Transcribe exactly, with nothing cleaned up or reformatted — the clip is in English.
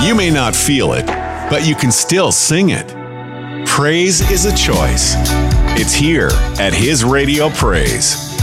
You may not feel it, but you can still sing it. Praise is a choice. It's here at His Radio Praise.